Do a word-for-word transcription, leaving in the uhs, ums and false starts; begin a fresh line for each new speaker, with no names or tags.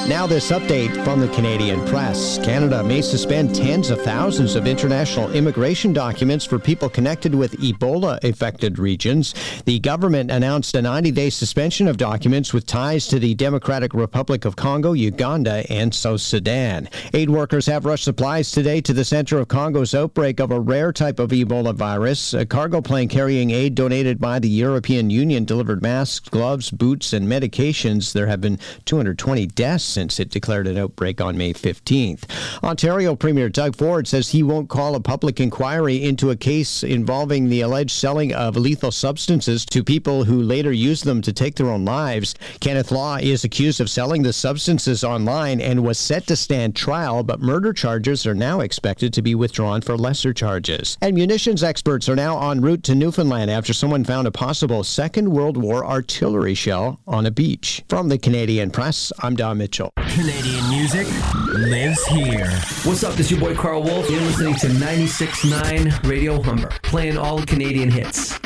Now this update from the Canadian Press. Canada may suspend tens of thousands of international immigration documents for people connected with Ebola-affected regions. The government announced a ninety-day suspension of documents with ties to the Democratic Republic of Congo, Uganda, and South Sudan. Aid workers have rushed supplies today to the center of Congo's outbreak of a rare type of Ebola virus. A cargo plane carrying aid donated by the European Union delivered masks, gloves, boots, and medications. There have been two hundred twenty deaths since it declared an outbreak on May fifteenth. Ontario Premier Doug Ford says he won't call a public inquiry into a case involving the alleged selling of lethal substances to people who later used them to take their own lives. Kenneth Law is accused of selling the substances online and was set to stand trial, but murder charges are now expected to be withdrawn for lesser charges. And munitions experts are now en route to Newfoundland after someone found a possible Second World War artillery shell on a beach. From the Canadian Press, I'm Don Mitchell.
Canadian music lives here.
What's up? This is your boy Carl Wolf. You're listening to ninety-six point nine Radio Humber, playing all the Canadian hits.